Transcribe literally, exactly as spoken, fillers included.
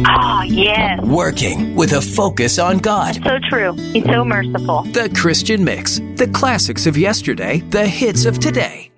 Oh, yes. Working with a focus on God. So true. He's so merciful. The Christian Mix. The classics of yesterday, the hits of today.